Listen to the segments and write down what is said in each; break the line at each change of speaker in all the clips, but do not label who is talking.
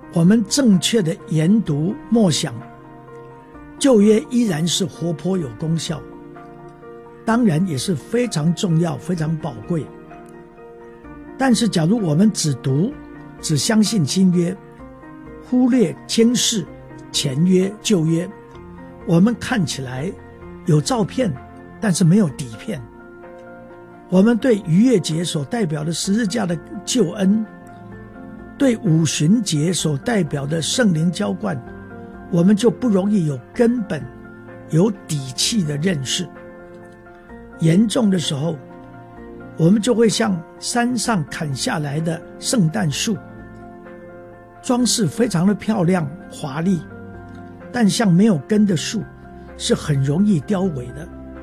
我们正确的研读默想，旧约依然是活泼有功效，当然也是非常重要非常宝贵。但是假如我们只相信新约，忽略轻视前约旧约，我们看起来有照片，但是没有底片。我们对逾越节所代表的十字架的救恩，对五旬节所代表的圣灵浇灌，我们就不容易有根本有底气的认识。严重的时候，我们就会像山上砍下来的圣诞树，装饰非常的漂亮华丽，但像没有根的树是很容易凋萎的。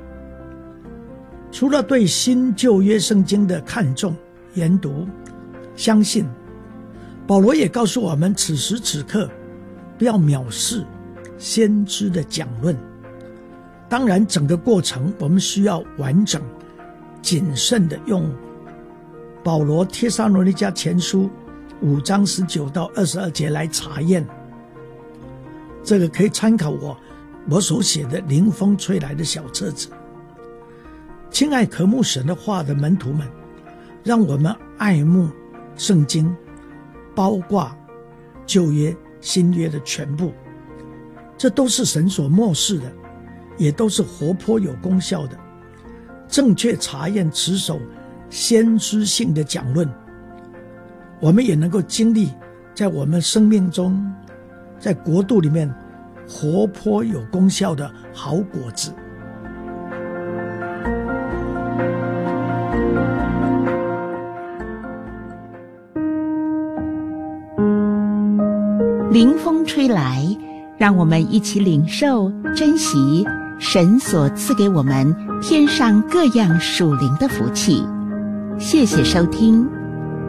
除了对新旧约圣经的看重研读相信，保罗也告诉我们，此时此刻不要藐视先知的讲论。当然整个过程我们需要完整谨慎的用保罗帖撒罗尼迦前书5章19到22节来查验。这个可以参考我所写的临风吹来的小册子。亲爱渴慕神的话的门徒们，让我们爱慕圣经，包括旧约新约的全部，这都是神所默示的，也都是活泼有功效的。正确查验持守先知性的讲论，我们也能够经历在我们生命中，在国度里面活泼有功效的好果子。
临风吹来，让我们一起领受珍惜神所赐给我们天上各样属灵的福气。谢谢收听。